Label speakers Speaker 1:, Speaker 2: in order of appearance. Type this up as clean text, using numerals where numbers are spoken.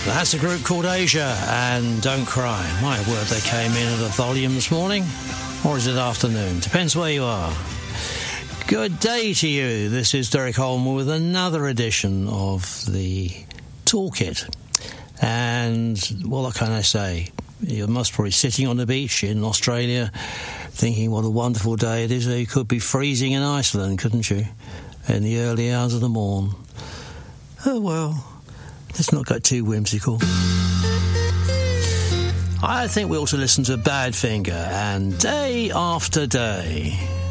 Speaker 1: That's a group called Asia, and Don't Cry. My word, they came in at a volume this morning. Or is it afternoon? Depends where you are. Good day to you. This is Derek Holm with another edition of the Toolkit. And what can I say? You must probably sitting on the beach in Australia thinking what a wonderful day it is. You could be freezing in Iceland, couldn't you? In the early hours of the morn. Oh, well, let's not get too whimsical. I think we ought to listen to Badfinger and Day After Day.